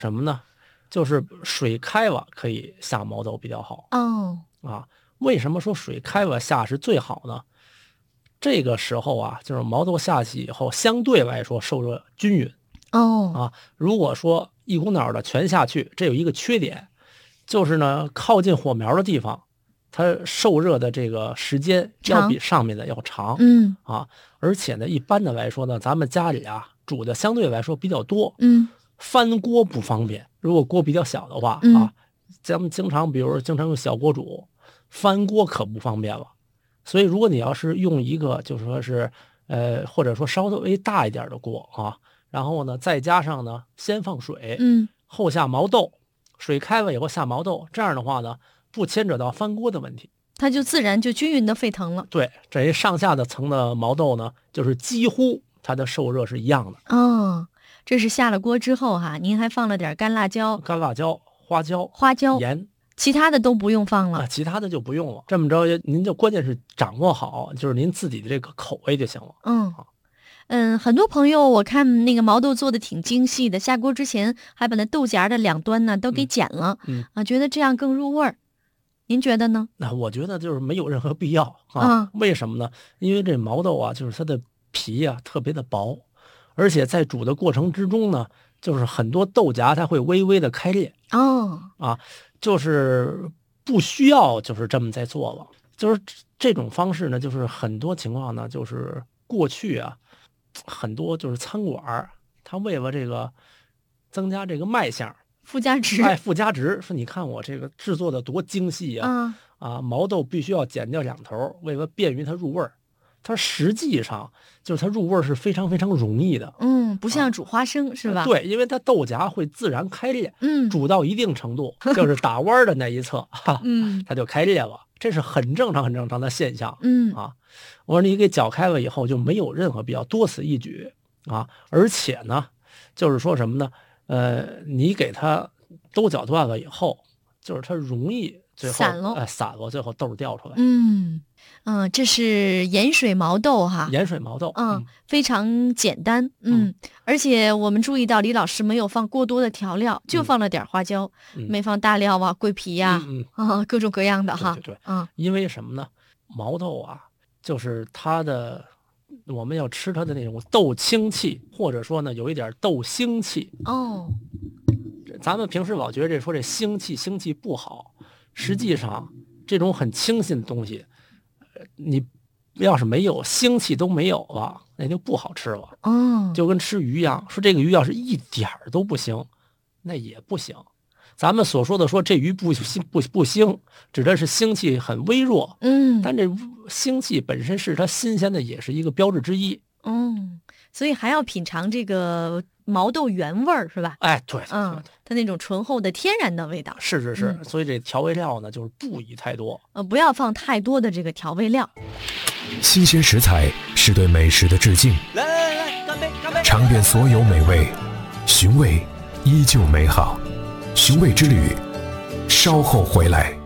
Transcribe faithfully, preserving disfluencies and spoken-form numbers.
什么呢？就是水开了可以下毛豆比较好。 哦， 啊，为什么说水开了下是最好呢？这个时候啊，就是毛豆下去以后，相对来说受热均匀。 哦， 啊，如果说一股脑的全下去，这有一个缺点，就是呢，靠近火苗的地方，它受热的这个时间要比上面的要长。 嗯啊，而且呢，一般的来说呢，咱们家里啊煮的相对来说比较多， 嗯， 翻锅不方便。如果锅比较小的话、 嗯、 啊，咱们经常比如经常用小锅煮，翻锅可不方便了。所以如果你要是用一个就是说是呃或者说稍微大一点的锅啊，然后呢再加上呢先放水， 嗯， 后下毛豆，水开了以后下毛豆，这样的话呢不牵扯到翻锅的问题， 它就自然就均匀的沸腾了。 对，这一上下的层的毛豆呢，就是几乎它的受热是一样的。 哦，这是下了锅之后哈，您还放了点干辣椒、 干辣椒、花椒、 花椒、 盐， 其他的都不用放了。 啊，其他的就不用了。这么着，您就关键是掌握好，就是您自己的这个口味就行了。 嗯嗯，很多朋友我看那个毛豆做的挺精细的，下锅之前还把那豆荚的两端呢都给剪了， 嗯啊，觉得这样更入味儿。您觉得呢？ 那我觉得就是没有任何必要啊。 嗯为什么呢？因为这毛豆啊，就是它的皮啊特别的薄，而且在煮的过程之中呢，就是很多豆荚它会微微的开裂哦， 啊，就是不需要就是这么在做了。就是这种方式呢，就是很多情况呢，就是过去啊，很多就是餐馆儿它为了这个增加这个卖相。 附加值， 哎，附加值，说你看我这个制作的多精细啊！ 嗯啊，毛豆必须要剪掉两头，为了便于它入味儿。它实际上就是它入味儿是非常非常容易的， 嗯，不像煮花生、是吧？ 对，因为它豆荚会自然开裂， 嗯， 煮到一定程度，就是打弯儿的那一侧，哈， 嗯， 它就开裂了，这是很正常很正常的现象。 嗯啊，我说你给搅开了以后就没有任何必要，多此一举啊！而且呢，就是说什么呢？呃，你给它都搅断了以后，就是它容易最后散了， 呃，散了，最后豆掉出来。 嗯嗯，这是盐水毛豆哈， 盐水毛豆， 嗯， 嗯非常简单，嗯， 嗯而且我们注意到李老师没有放过多的调料，就放了点花椒， 嗯没放大料啊、桂皮呀、 嗯啊，各种各样的哈， 对对对， 嗯， 因为什么呢？毛豆啊，就是它的，我们要吃它的那种豆清气，或者说呢，有一点豆腥气。 哦， 咱们平时老觉得这说这腥气腥气不好，实际上这种很清新的东西，呃你要是没有腥气都没有了，那就不好吃了。 哦， 就跟吃鱼一样，说这个鱼要是一点儿都不腥，那也不行。咱们所说的说这鱼不腥不不腥，指的是腥气很微弱， 嗯， 但这腥气本身是它新鲜的，也是一个标志之一。 嗯，所以还要品尝这个毛豆原味儿是吧？ 哎，对，对嗯对， 它那种醇厚的天然的味道， 是是是， 嗯所以这调味料呢，就是不宜太多。 呃，不要放太多的这个调味料。 新鲜食材是对美食的致敬， 来来来，干杯干杯！ 尝遍所有美味，寻味依旧美好。寻味之旅，稍后回来。